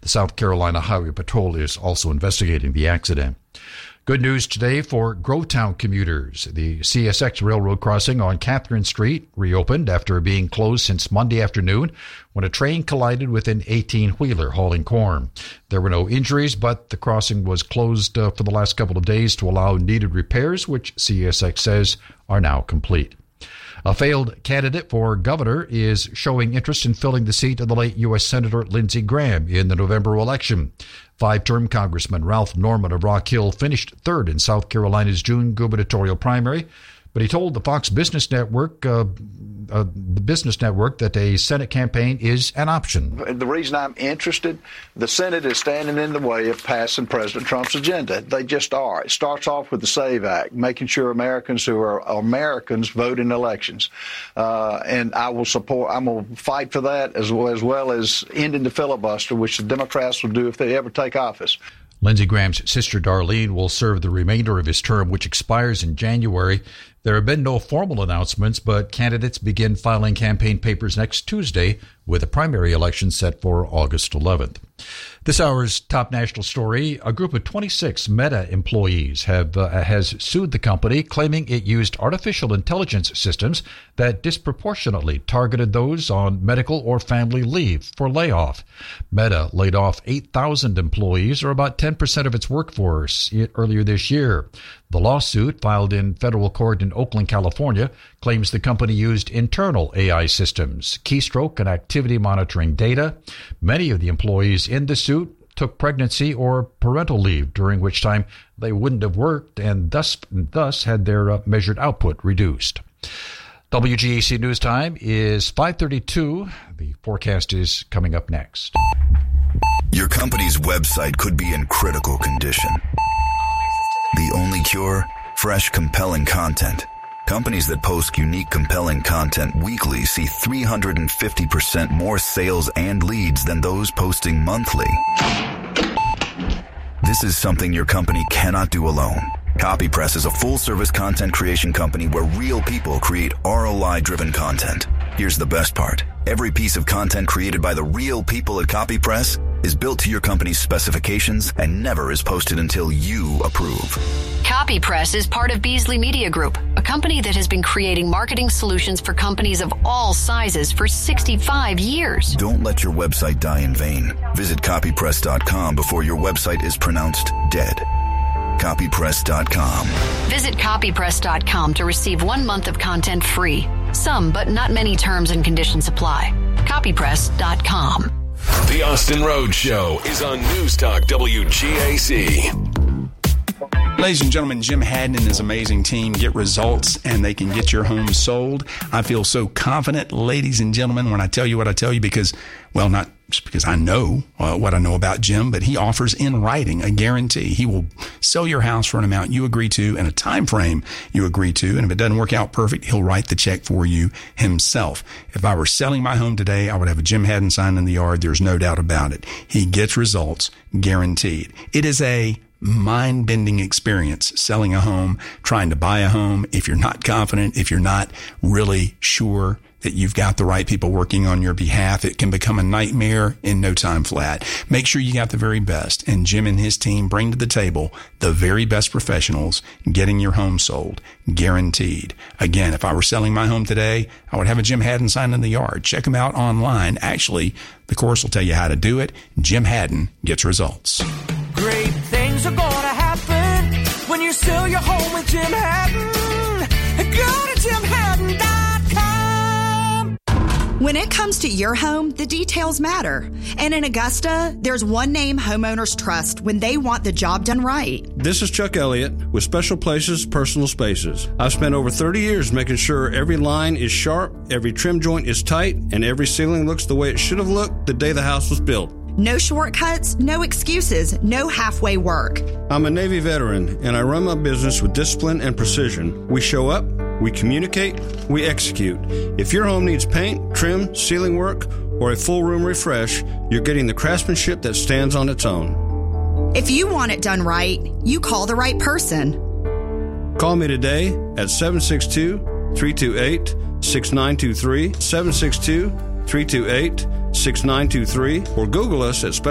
The South Carolina Highway Patrol is also investigating the accident. Good news today for Grovetown commuters. The CSX railroad crossing on Catherine Street reopened after being closed since Monday afternoon when a train collided with an 18-wheeler hauling corn. There were no injuries, but the crossing was closed for the last couple of days to allow needed repairs, which CSX says are now complete. A failed candidate for governor is showing interest in filling the seat of the late U.S. Senator Lindsey Graham in the November election. Five-term Congressman Ralph Norman of Rock Hill finished third in South Carolina's June gubernatorial primary, but he told the Fox Business Network, that a Senate campaign is an option. The reason I'm interested, the Senate is standing in the way of passing President Trump's agenda. They just are. It starts off with the SAVE Act, making sure Americans who are Americans vote in elections. And I'm going to fight for that as well as ending the filibuster, which the Democrats will do if they ever take office. Lindsey Graham's sister Darlene will serve the remainder of his term, which expires in January. There have been no formal announcements, but candidates begin filing campaign papers next Tuesday, with a primary election set for August 11th. This hour's top national story, a group of 26 Meta employees has sued the company, claiming it used artificial intelligence systems that disproportionately targeted those on medical or family leave for layoff. Meta laid off 8,000 employees, or about 10% of its workforce, earlier this year. The lawsuit, filed in federal court in Oakland, California, claims the company used internal AI systems, keystroke and activity monitoring data. Many of the employees in the suit took pregnancy or parental leave, during which time they wouldn't have worked and thus had their measured output reduced. WGAC News Time is 5:32. The forecast is coming up next. Your company's website could be in critical condition. The only cure? Fresh, compelling content. Companies that post unique, compelling content weekly see 350% more sales and leads than those posting monthly. This is something your company cannot do alone. CopyPress is a full-service content creation company where real people create ROI-driven content. Here's the best part. Every piece of content created by the real people at CopyPress is built to your company's specifications and never is posted until you approve. CopyPress is part of Beasley Media Group, a company that has been creating marketing solutions for companies of all sizes for 65 years. Don't let your website die in vain. Visit copypress.com before your website is pronounced dead. Copypress.com. Visit copypress.com to receive 1 month of content free. Some, but not many terms and conditions apply. Copypress.com. The Austin Rhodes Show is on News Talk WGAC. Ladies and gentlemen, Jim Haddon and his amazing team get results and they can get your home sold. I feel so confident, ladies and gentlemen, when I tell you what I tell you because, well, not just because I know what I know about Jim, but he offers in writing a guarantee. He will sell your house for an amount you agree to and a time frame you agree to. And if it doesn't work out perfect, he'll write the check for you himself. If I were selling my home today, I would have a Jim Haddon sign in the yard. There's no doubt about it. He gets results guaranteed. It is a mind-bending experience selling a home, trying to buy a home. If you're not confident, if you're not really sure that you've got the right people working on your behalf, it can become a nightmare in no time flat. Make sure you got the very best, and Jim and his team bring to the table the very best professionals getting your home sold, guaranteed. Again, if I were selling my home today, I would have a Jim Haddon sign in the yard. Check him out online. Actually, the course will tell you how to do it. Jim Haddon gets results. Great things are gonna happen when you sell your home with Jim Haddon. Go to JimHaddon.com. When it comes to your home, the details matter. And in Augusta, there's one name homeowners trust when they want the job done right. This is Chuck Elliott with Special Places Personal Spaces. I've spent over 30 years making sure every line is sharp, every trim joint is tight, and every ceiling looks the way it should have looked the day the house was built. No shortcuts, no excuses, no halfway work. I'm a Navy veteran, and I run my business with discipline and precision. We show up, we communicate, we execute. If your home needs paint, trim, ceiling work, or a full room refresh, you're getting the craftsmanship that stands on its own. If you want it done right, you call the right person. Call me today at 762-328-6923, 762-328-6923, or Google us at